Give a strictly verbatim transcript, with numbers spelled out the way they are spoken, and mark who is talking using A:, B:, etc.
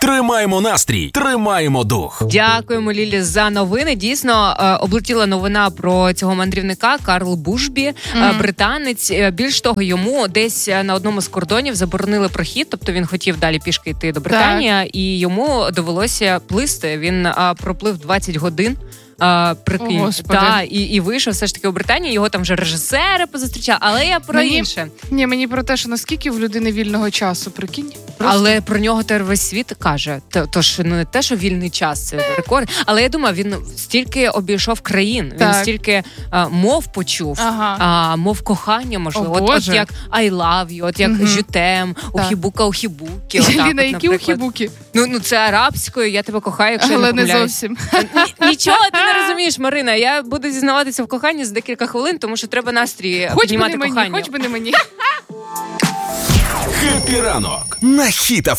A: Тримаємо настрій, тримаємо дух.
B: Дякуємо, Лілі, за новини. Дійсно, облетіла новина про цього мандрівника Карл Бушбі, mm-hmm. британець. Більш того, йому десь на одному з кордонів заборонили прохід, тобто він хотів далі пішки йти до Британії, так. і йому довелося плисти. Він проплив двадцять годин. А, прикинь,
C: О,
B: та, і, і вийшов все ж таки у Британії, його там вже режисери позустрічали, але я про
C: мені,
B: інше.
C: Ні, мені про те, що наскільки в людини вільного часу, прикинь. Просто.
B: Але про нього тепер весь світ каже, тож ну, не те, що вільний час, це рекорд, але я думаю, він стільки обійшов країн,
C: так.
B: він стільки а, мов почув,
C: ага.
B: а, мов кохання, можливо,
C: О,
B: от, от як I love you, от як
C: угу.
B: жютем, ухібука, ухібуки.
C: Ліна, які ухібуки?
B: Ну, ну це арабською, я тебе кохаю, якщо
C: але
B: я не помиляюсь.
C: не зовсім.
B: Ні, нічого ти не розумієш, Марина. Я буду зізнаватися в коханні за декілька хвилин, тому що треба настрій
C: хоч
B: піднімати
C: би не
B: кохання.
C: Мені, хоч би не мені.
A: Хеппі ранок на Хіт еф ем.